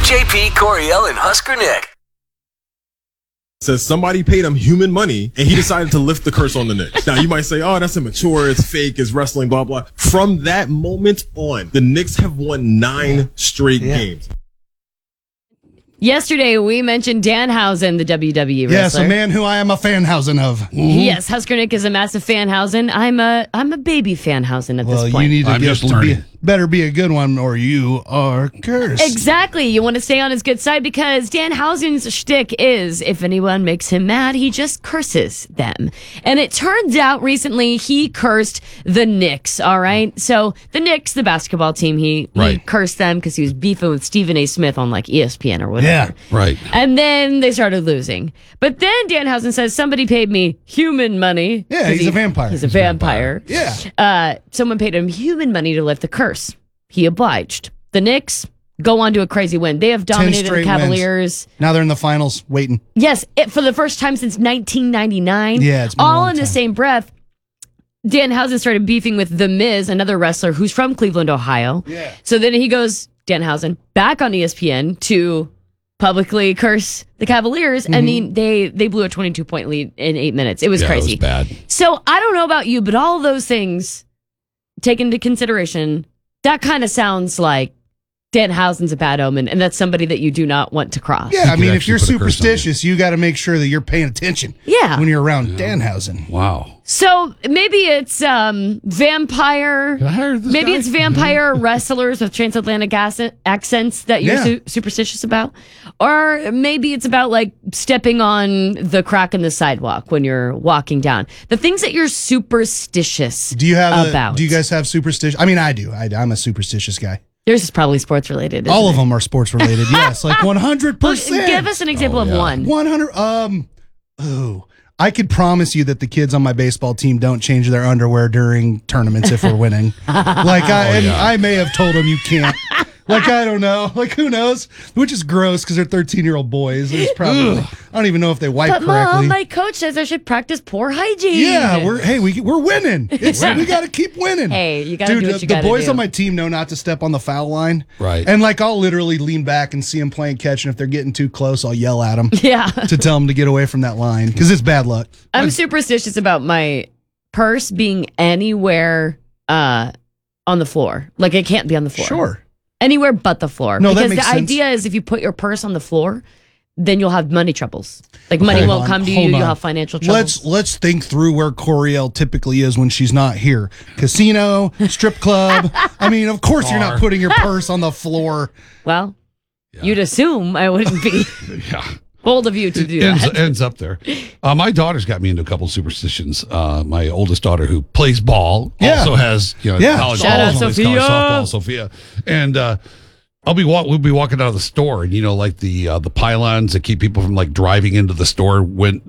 JP, Coriel, and Husker Nick. Says somebody paid him human money and he decided to lift the curse on the Knicks. Now you might say, oh, that's immature, it's fake, it's wrestling, blah, blah. From that moment on, the Knicks have won 9 straight games. Yesterday, we mentioned Danhausen, the WWE wrestler. Yes, a man who I am a fanhausen of. Mm-hmm. Yes, Husker Nick is a massive fanhausen. I'm a baby fanhausen at this point. Well, you need to I'm get just to learning. better be a good one or you are cursed. Exactly. You want to stay on his good side because Danhausen's shtick is if anyone makes him mad, he just curses them. And it turns out recently he cursed the Knicks, all right? So the Knicks, the basketball team, he cursed them because he was beefing with Stephen A. Smith on like ESPN or whatever. Yeah, right. And then they started losing. But then Danhausen says, somebody paid me human money. Yeah, he's a vampire. He's a vampire. Yeah. Someone paid him human money to lift the curse. He obliged. The Knicks go on to a crazy win. They have 10 dominated the straight Cavaliers. wins. Now they're in the finals waiting. Yes, for the first time since 1999. Yeah, it's been a all long in the time. same breath. Danhausen started beefing with The Miz, another wrestler who's from Cleveland, Ohio. Yeah. So then he goes, Danhausen, back on ESPN to publicly curse the Cavaliers. Mm-hmm. I mean, they blew a 22-point lead in 8 minutes. It was crazy. It was bad. So I don't know about you, but all of those things taken into consideration, that kind of sounds like Danhausen's a bad omen, and that's somebody that you do not want to cross. Yeah, I mean, if actually you're put a curse on superstitious, you got to make sure that you're paying attention. Yeah. When you're around Danhausen. Wow. So maybe it's vampire. I hired this Maybe guy? it's vampire wrestlers with transatlantic accents that you're Yeah. superstitious about, or maybe it's about like stepping on the crack in the sidewalk when you're walking down. The things that you're superstitious. Do you have about? do you guys have superstition? I mean, I do. I'm a superstitious guy. Yours is probably sports related. All of them are sports related. Yes, like 100%. Give us an example of one. 100. I could promise you that the kids on my baseball team don't change their underwear during tournaments if we're winning. I may have told them you can't. Like, I don't know. Like, who knows? Which is gross because they're 13-year-old boys. It's probably, I don't even know if they wipe But correctly. Mom, my coach says I should practice poor hygiene. Yeah, we're winning. We got to keep winning. Hey, you got to do what you the got to do. boys on my team know not to step on the foul line. Right. And like I'll literally lean back and see them playing catch, and if they're getting too close, I'll yell at them Yeah. to tell them to get away from that line because it's bad luck. I'm superstitious about my purse being anywhere on the floor. Like it can't be on the floor. Sure. Anywhere but the floor. No, that because makes the sense. idea is if you put your purse on the floor, then you'll have money troubles. Like money Hold won't on, come to you. hold You'll on. have financial troubles. Let's think through where Coriel typically is when she's not here. Casino, strip club. I mean, of course you're not putting your purse on the floor. Well, you'd assume I wouldn't be Yeah. bold of you to do that. Ends up there. My daughter's got me into a couple superstitions. My oldest daughter, who plays ball, Yeah. also has college Shout out ball, plays Sophia. college softball, Sophia, and we'll be walking out of the store, and like the pylons that keep people from like driving into the store when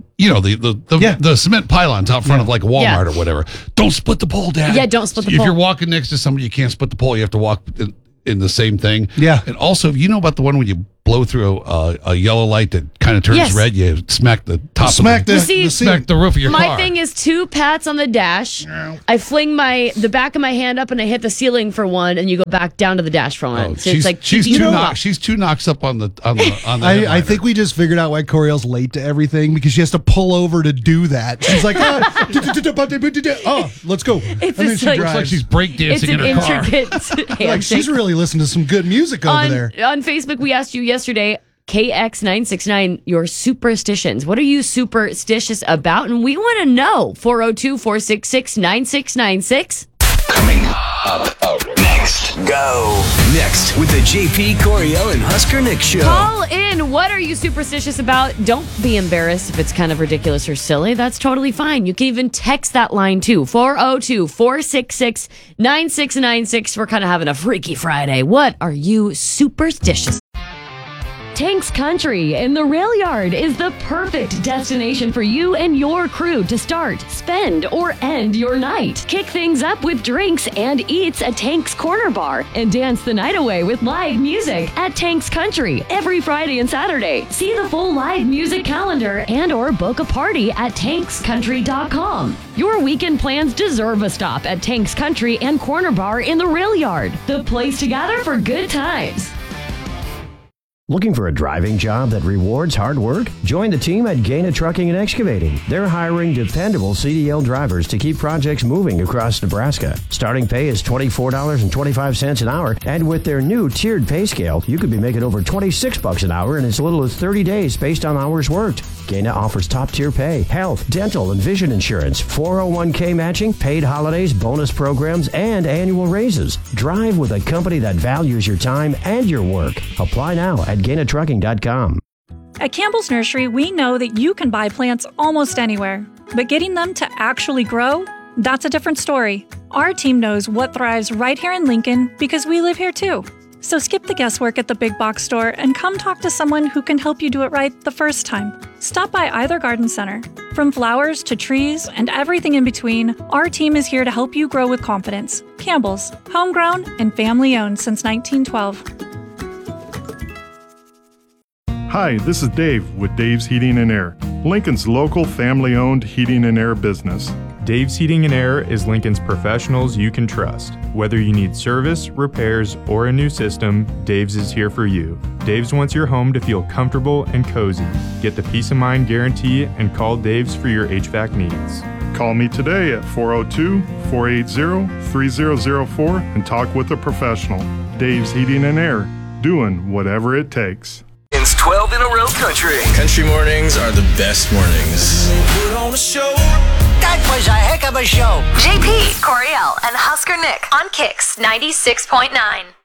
the cement pylons out front of like Walmart or whatever. Don't split the pole, Dad. Yeah, don't split the If pole. you're walking next to somebody, you can't split the pole. You have to walk in the same thing. Yeah. And also, you know about the one when you blow through a yellow light that kind of turns Yes. red, you smack the top Smack of the, You see, the smack seat. the roof of your My car. thing is 2 pats on the dash. I fling the back of my hand up and I hit the ceiling for one, and you go back down to the dash for one. So it's like she's keeping two you knocks. up. She's 2 knocks up on the I think we just figured out why Coriel's late to everything because she has to pull over to do that. She's like, oh, let's go. It's And then just she like- looks like she's It's breakdancing an in her car. intricate like handshake. she's really listening to some good music over there. On Facebook, we asked you yesterday, KX969, your superstitions. What are you superstitious about? And we want to know. 402-466-9696. Coming up next. Go. Next with the JP, Coriel, and Husker Nick show. Call in. What are you superstitious about? Don't be embarrassed if it's kind of ridiculous or silly. That's totally fine. You can even text that line too. 402-466-9696. We're kind of having a Freaky Friday. What are you superstitious? Tanks Country in the Rail Yard is the perfect destination for you and your crew to start, spend, or end your night. Kick things up with drinks and eats at Tanks Corner Bar and dance the night away with live music at Tanks Country every Friday and Saturday. See the full live music calendar and or book a party at tankscountry.com. Your weekend plans deserve a stop at Tanks Country and Corner Bar in the Rail Yard, the place to gather for good times. Looking for a driving job that rewards hard work? Join the team at Gaina Trucking and Excavating. They're hiring dependable CDL drivers to keep projects moving across Nebraska. Starting pay is $24.25 an hour, and with their new tiered pay scale, you could be making over $26 an hour in as little as 30 days based on hours worked. Gaina offers top-tier pay, health, dental, and vision insurance, 401k matching, paid holidays, bonus programs, and annual raises. Drive with a company that values your time and your work. Apply now at GainaTrucking.com. At Campbell's Nursery, we know that you can buy plants almost anywhere, but getting them to actually grow, that's a different story. Our team knows what thrives right here in Lincoln because we live here too. So skip the guesswork at the big box store and come talk to someone who can help you do it right the first time. Stop by either garden center. From flowers to trees and everything in between, our team is here to help you grow with confidence. Campbell's, homegrown and family-owned since 1912. Hi, this is Dave with Dave's Heating and Air, Lincoln's local family-owned heating and air business. Dave's Heating and Air is Lincoln's professionals you can trust. Whether you need service, repairs, or a new system, Dave's is here for you. Dave's wants your home to feel comfortable and cozy. Get the peace of mind guarantee and call Dave's for your HVAC needs. Call me today at 402-480-3004 and talk with a professional. Dave's Heating and Air, doing whatever it takes. It's 12 in a row country. Country mornings are the best mornings. Put on a show. That was a heck of a show. JP, Coriel, and Husker Nick on Kicks 96.9.